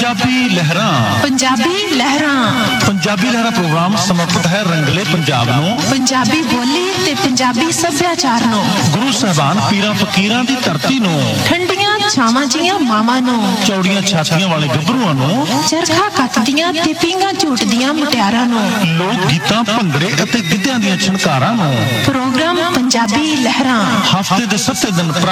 ਪੰਜਾਬੀ ਲਹਿਰਾਂ। ਪੰਜਾਬੀ ਲਹਿਰਾਂ। ਪੰਜਾਬੀ ਲਹਿਰਾਂ ਪ੍ਰੋਗਰਾਮ ਸਮਰਪਿਤ ਹੈ ਰੰਗਲੇ ਪੰਜਾਬ ਨੂੰ, ਪੰਜਾਬੀ ਬੋਲੀ ਤੇ ਪੰਜਾਬੀ ਸੱਭਿਆਚਾਰ ਨੂੰ, ਗੁਰੂ ਸਾਹਿਬਾਨ ਪੀਰਾਂ ਫਕੀਰਾਂ ਦੀ ਧਰਤੀ ਨੂੰ, ਠੰਡੀਆਂ ਛਾਵਾਂ ਜੀਆਂ ਮਾਵਾਂ ਨੂੰ, ਚੌੜੀਆਂ ਛਾਤੀਆਂ ਵਾਲੇ ਗੱਭਰੂਆਂ ਨੂੰ, ਚਰਖਾ ਕੱਤਦੀਆਂ ਤੇ ਪੀਂਘਾਂ ਝੂਟਦੀਆਂ ਮੁਟਿਆਰਾਂ ਨੂੰ, ਲੋਕ ਗੀਤਾਂ ਭੰਗੜੇ ਅਤੇ ਗਿੱਧਿਆਂ ਦੀਆਂ ਛਣਕਾਰਾਂ ਨੂੰ। ਪ੍ਰੋਗਰਾਮ ਪੰਜਾਬੀ ਲਹਿਰਾਂ ਹਫ਼ਤੇ ਦੇ 7 ਦਿਨ